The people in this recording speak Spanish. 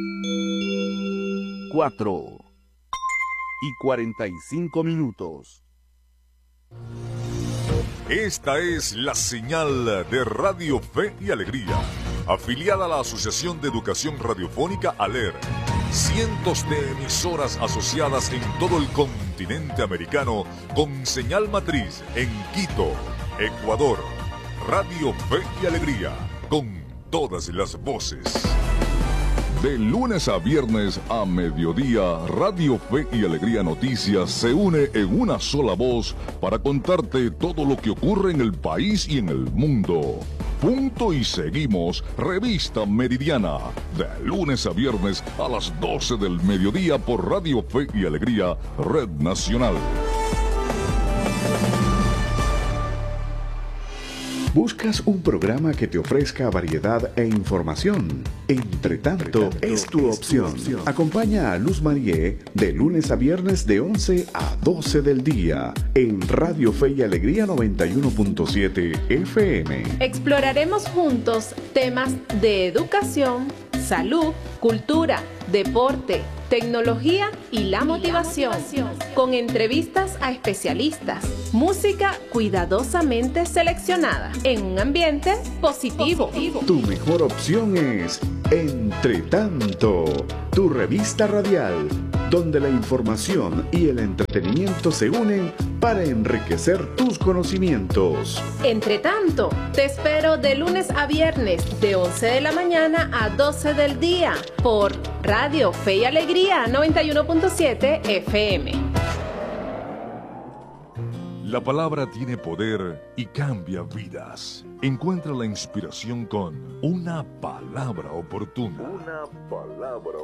4:45. Esta es la señal de Radio Fe y Alegría, afiliada a la Asociación de Educación Radiofónica ALER. Cientos de emisoras asociadas en todo el continente americano con señal matriz en Quito, Ecuador. Radio Fe y Alegría, con todas las voces. De lunes a viernes a mediodía, Radio Fe y Alegría Noticias se une en una sola voz para contarte todo lo que ocurre en el país y en el mundo. Punto y seguimos, Revista Meridiana, de lunes a viernes a las 12 del mediodía por Radio Fe y Alegría, Red Nacional. ¿Buscas un programa que te ofrezca variedad e información? Entre tanto, es tu opción. Acompaña a Luz Marie de lunes a viernes de 11 a 12 del día en Radio Fe y Alegría 91.7 FM. Exploraremos juntos temas de educación, salud, cultura, deporte, tecnología y la motivación, con entrevistas a especialistas, música cuidadosamente seleccionada, en un ambiente positivo. Tu mejor opción es Entre Tanto, tu revista radial, donde la información y el entretenimiento se unen para enriquecer tus conocimientos. Entre tanto, te espero de lunes a viernes de 11 de la mañana a 12 del día por Radio Fe y Alegría 91.7 FM. La palabra tiene poder y cambia vidas. Encuentra la inspiración con una palabra oportuna.